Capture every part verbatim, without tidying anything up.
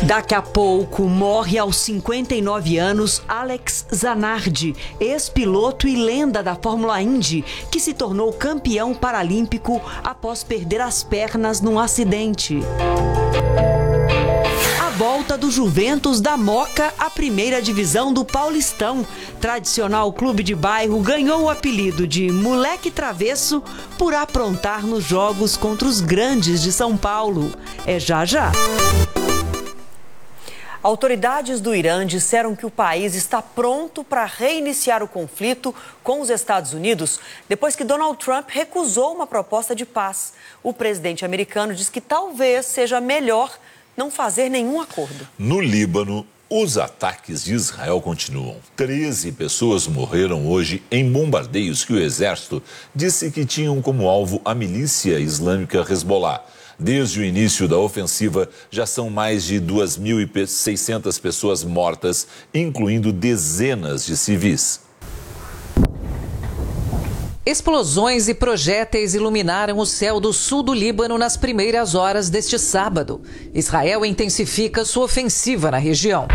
Daqui a pouco, morre aos cinquenta e nove anos Alex Zanardi, ex-piloto e lenda da Fórmula Indy, que se tornou campeão paralímpico após perder as pernas num acidente. A volta do Juventus da Moca à primeira divisão do Paulistão. Tradicional clube de bairro ganhou o apelido de Moleque Travesso por aprontar nos jogos contra os grandes de São Paulo. É já já. Autoridades do Irã disseram que o país está pronto para reiniciar o conflito com os Estados Unidos depois que Donald Trump recusou uma proposta de paz. O presidente americano diz que talvez seja melhor não fazer nenhum acordo. No Líbano, os ataques de Israel continuam. treze pessoas morreram hoje em bombardeios que o exército disse que tinham como alvo a milícia islâmica Hezbollah. Desde o início da ofensiva, já são mais de duas mil e seiscentas pessoas mortas, incluindo dezenas de civis. Explosões e projéteis iluminaram o céu do sul do Líbano nas primeiras horas deste sábado. Israel intensifica sua ofensiva na região.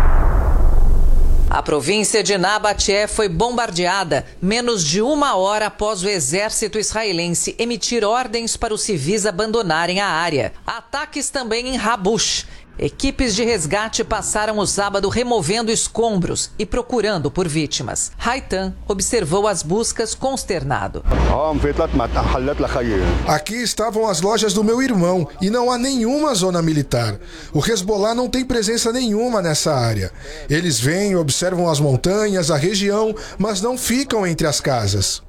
A província de Nabateh foi bombardeada menos de uma hora após o exército israelense emitir ordens para os civis abandonarem a área. Ataques também em Habush. Equipes de resgate passaram o sábado removendo escombros e procurando por vítimas. Haitam observou as buscas consternado. Aqui estavam as lojas do meu irmão e não há nenhuma zona militar. O Hezbollah não tem presença nenhuma nessa área. Eles vêm, observam as montanhas, a região, mas não ficam entre as casas.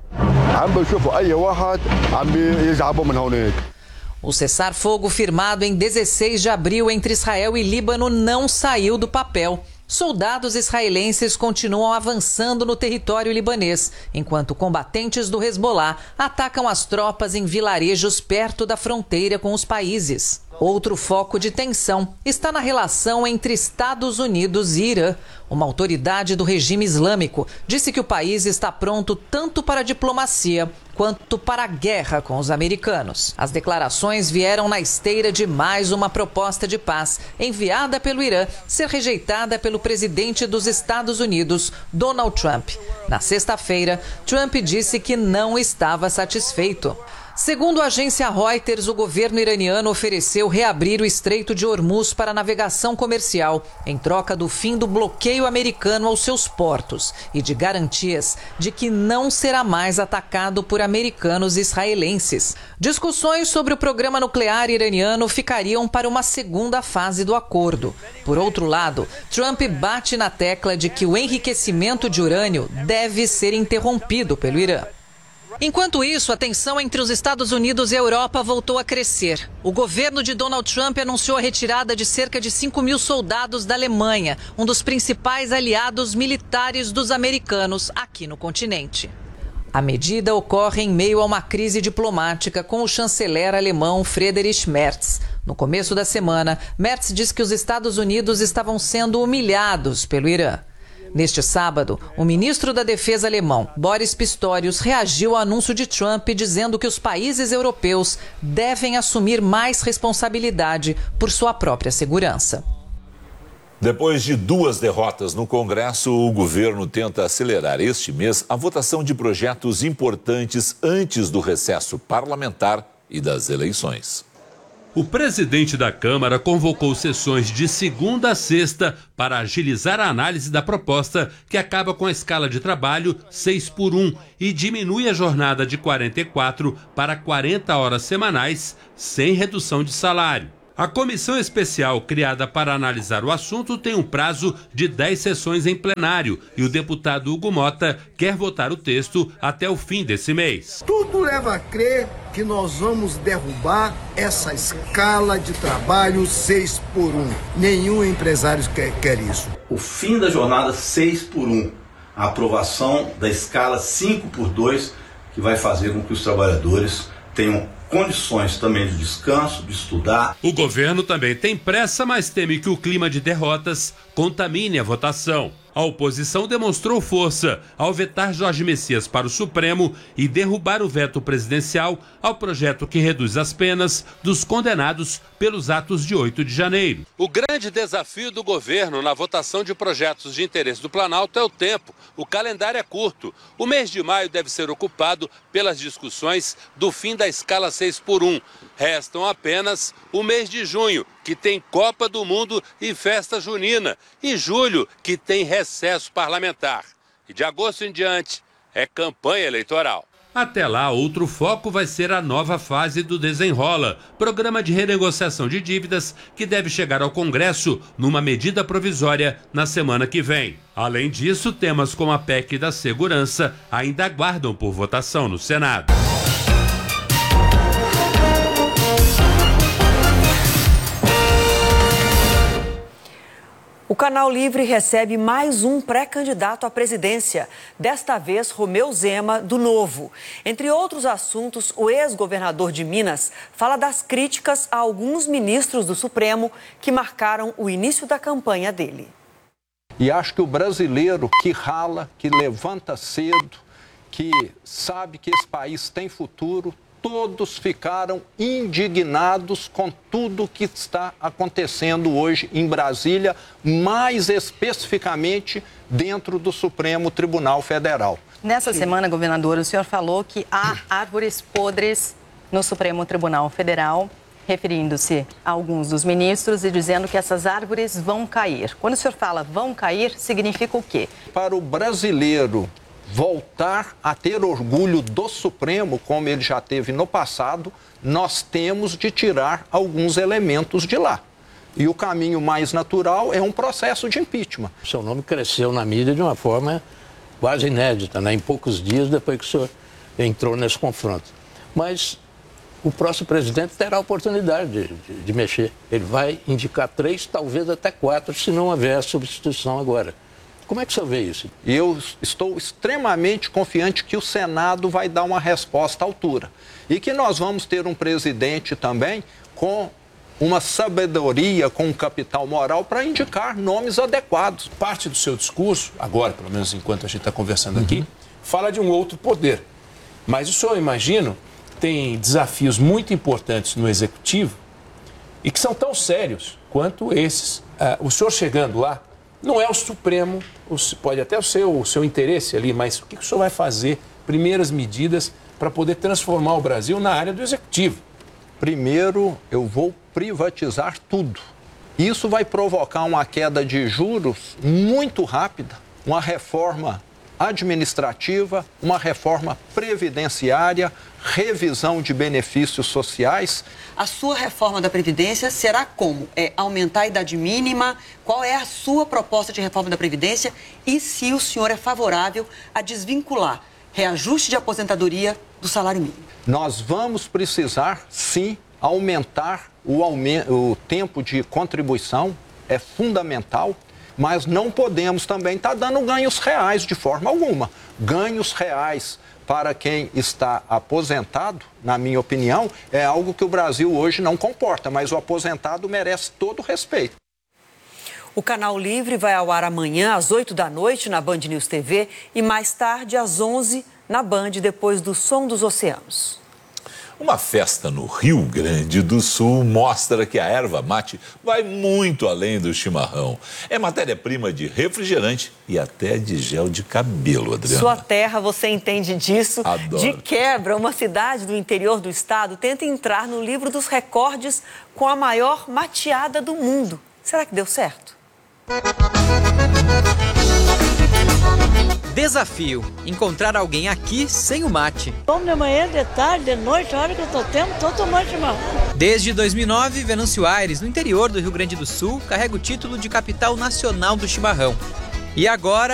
O cessar-fogo firmado em dezesseis de abril entre Israel e Líbano não saiu do papel. Soldados israelenses continuam avançando no território libanês, enquanto combatentes do Hezbollah atacam as tropas em vilarejos perto da fronteira com os países. Outro foco de tensão está na relação entre Estados Unidos e Irã. Uma autoridade do regime islâmico disse que o país está pronto tanto para a diplomacia quanto para a guerra com os americanos. As declarações vieram na esteira de mais uma proposta de paz enviada pelo Irã ser rejeitada pelo presidente dos Estados Unidos, Donald Trump. Na sexta-feira, Trump disse que não estava satisfeito. Segundo a agência Reuters, o governo iraniano ofereceu reabrir o Estreito de Hormuz para navegação comercial, em troca do fim do bloqueio americano aos seus portos e de garantias de que não será mais atacado por americanos e israelenses. Discussões sobre o programa nuclear iraniano ficariam para uma segunda fase do acordo. Por outro lado, Trump bate na tecla de que o enriquecimento de urânio deve ser interrompido pelo Irã. Enquanto isso, a tensão entre os Estados Unidos e a Europa voltou a crescer. O governo de Donald Trump anunciou a retirada de cerca de cinco mil soldados da Alemanha, um dos principais aliados militares dos americanos aqui no continente. A medida ocorre em meio a uma crise diplomática com o chanceler alemão Friedrich Merz. No começo da semana, Merz disse que os Estados Unidos estavam sendo humilhados pelo Irã. Neste sábado, o ministro da Defesa alemão, Boris Pistorius, reagiu ao anúncio de Trump dizendo que os países europeus devem assumir mais responsabilidade por sua própria segurança. Depois de duas derrotas no Congresso, o governo tenta acelerar este mês a votação de projetos importantes antes do recesso parlamentar e das eleições. O presidente da Câmara convocou sessões de segunda a sexta para agilizar a análise da proposta que acaba com a escala de trabalho seis por um e diminui a jornada de quarenta e quatro para quarenta horas semanais, sem redução de salário. A comissão especial criada para analisar o assunto tem um prazo de dez sessões em plenário e o deputado Hugo Mota quer votar o texto até o fim desse mês. Tudo leva a crer que nós vamos derrubar essa escala de trabalho seis por um. Nenhum empresário quer, quer isso. O fim da jornada seis por um, a aprovação da escala cinco por dois, que vai fazer com que os trabalhadores tenham condições também de descanso, de estudar. O governo também tem pressa, mas teme que o clima de derrotas contamine a votação. A oposição demonstrou força ao vetar Jorge Messias para o Supremo e derrubar o veto presidencial ao projeto que reduz as penas dos condenados pelos atos de oito de janeiro. O grande desafio do governo na votação de projetos de interesse do Planalto é o tempo. O calendário é curto. O mês de maio deve ser ocupado pelas discussões do fim da escala seis por um. Restam apenas o mês de junho, que tem Copa do Mundo e festa junina, e julho, que tem recesso parlamentar. E de agosto em diante, é campanha eleitoral. Até lá, outro foco vai ser a nova fase do Desenrola, programa de renegociação de dívidas que deve chegar ao Congresso numa medida provisória na semana que vem. Além disso, temas como a P E C da segurança ainda aguardam por votação no Senado. O Canal Livre recebe mais um pré-candidato à presidência, desta vez Romeu Zema, do Novo. Entre outros assuntos, o ex-governador de Minas fala das críticas a alguns ministros do Supremo que marcaram o início da campanha dele. E acho que o brasileiro que rala, que levanta cedo, que sabe que esse país tem futuro, todos ficaram indignados com tudo que está acontecendo hoje em Brasília, mais especificamente dentro do Supremo Tribunal Federal. Nessa semana, governador, o senhor falou que há árvores podres no Supremo Tribunal Federal, referindo-se a alguns dos ministros e dizendo que essas árvores vão cair. Quando o senhor fala vão cair, significa o quê? Para o brasileiro voltar a ter orgulho do Supremo, como ele já teve no passado, nós temos de tirar alguns elementos de lá. E o caminho mais natural é um processo de impeachment. O seu nome cresceu na mídia de uma forma quase inédita, né? Em poucos dias depois que o senhor entrou nesse confronto. Mas o próximo presidente terá a oportunidade de, de, de mexer. Ele vai indicar três, talvez até quatro, se não houver substituição agora. Como é que o senhor vê isso? Eu estou extremamente confiante que o Senado vai dar uma resposta à altura. E que nós vamos ter um presidente também com uma sabedoria, com um capital moral para indicar nomes adequados. Parte do seu discurso, agora, pelo menos enquanto a gente está conversando aqui, uhum. fala de um outro poder. Mas o senhor, imagino, tem desafios muito importantes no Executivo e que são tão sérios quanto esses. Uh, o senhor chegando lá, não é o Supremo, pode até ser o seu interesse ali, mas o que o senhor vai fazer? Primeiras medidas para poder transformar o Brasil na área do Executivo. Primeiro, eu vou privatizar tudo. Isso vai provocar uma queda de juros muito rápida, uma reforma administrativa, uma reforma previdenciária, revisão de benefícios sociais. A sua reforma da Previdência será como? É aumentar a idade mínima? Qual é a sua proposta de reforma da Previdência? E se o senhor é favorável a desvincular reajuste de aposentadoria do salário mínimo? Nós vamos precisar, sim, aumentar o, aument... o tempo de contribuição, é fundamental. Mas não podemos também estar dando ganhos reais de forma alguma. Ganhos reais para quem está aposentado, na minha opinião, é algo que o Brasil hoje não comporta, mas o aposentado merece todo o respeito. O Canal Livre vai ao ar amanhã às oito da noite na Band News T V e mais tarde às onze na Band, depois do Som dos Oceanos. Uma festa no Rio Grande do Sul mostra que a erva mate vai muito além do chimarrão. É matéria-prima de refrigerante e até de gel de cabelo, Adriana. Sua terra, você entende disso? Adoro. De quebra, uma cidade do interior do estado tenta entrar no livro dos recordes com a maior mateada do mundo. Será que deu certo? Desafio: encontrar alguém aqui sem o mate. Tomo de manhã, de tarde, de noite, a hora que eu tô tendo, tô tomando chimarrão. Desde dois mil e nove, Venâncio Aires, no interior do Rio Grande do Sul, carrega o título de capital nacional do chimarrão. E agora